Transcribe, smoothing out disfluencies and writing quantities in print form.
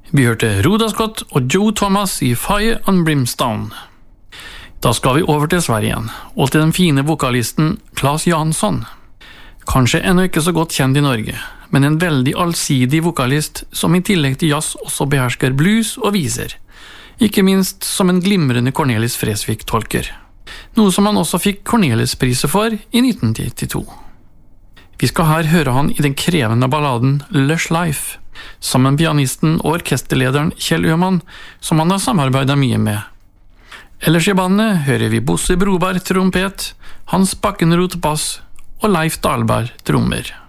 Vi hørte Rhoda Scott og Joe Thomas i Fire and Brimstone. Da skal vi over til Sverige igjen, og til den fine vokalisten Claes Jansson. Kanskje ennå ikke så godt kjent i Norge, men en veldig allsidig vokalist som i tillegg til jazz også behersker blues og viser. Ikke minst som en glimrende Cornelis Vreeswijk-tolker. Noe som han også fikk Cornelis-priset for i 1992. Vi skal her høre han i den krevende balladen Lush Life, sammen med pianisten og orkesterlederen Kjell Øhman, som han har samarbeidet mye med. Ellers i bandet hører vi Bosse Broberg trompet, Hans Bakkenroth bass og Leif Dahlberg trommer.